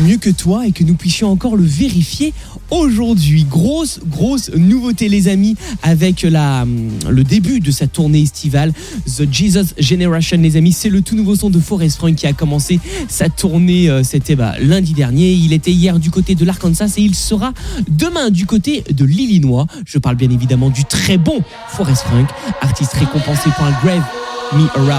mieux que toi et que nous puissions encore le vérifier aujourd'hui. Grosse nouveauté les amis avec le début de sa tournée estivale The Jesus Generation les amis, c'est le tout nouveau son de Forest Frank qui a commencé sa tournée, c'était lundi dernier, il était hier du côté de l'Arkansas et il sera demain du côté de l'Illinois. Je parle bien évidemment du très bon Forest Frank, artiste récompensé par un Grave Me Around.